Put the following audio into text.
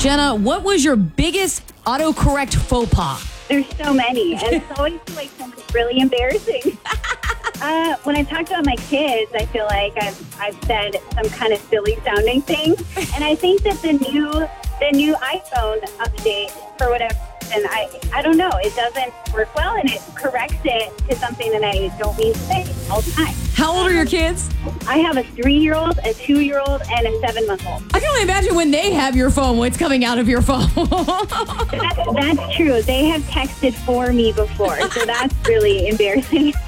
Jenna, what was your biggest autocorrect faux pas? There's so many, and it's always like something really embarrassing. When I talk about my kids, I feel like I've said some kind of silly sounding thing, and I think that the new iPhone update, for whatever reason, I don't know, it doesn't work well, and it corrects it to something that I don't mean to say all the time. How old are your kids? I have a 3-year-old, a 2-year-old, and a 7-month-old. I can only imagine when they have your phone, what's coming out of your phone. That's true. They have texted for me before, so that's really embarrassing.